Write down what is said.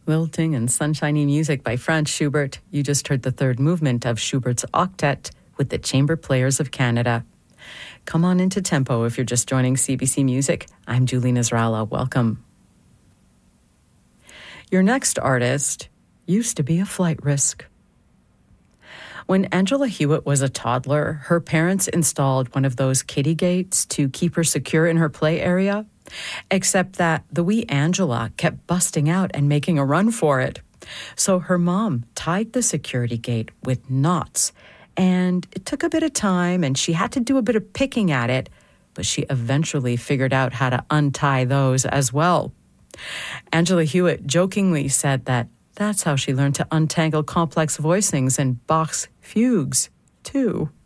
Lilting and sunshiny music by Franz Schubert. You just heard the third movement of Schubert's Octet with the Chamber Players of Canada. Come on into tempo if you're just joining CBC Music. I'm Julie Nasrallah. Welcome. Your next artist used to be a flight risk. When Angela Hewitt was a toddler, her parents installed one of those kiddie gates to keep her secure in her play area. Except that the wee Angela kept busting out and making a run for it. So her mom tied the security gate with knots, and it took a bit of time and she had to do a bit of picking at it, but she eventually figured out how to untie those as well. Angela Hewitt jokingly said that that's how she learned to untangle complex voicings and Bach's fugues, too.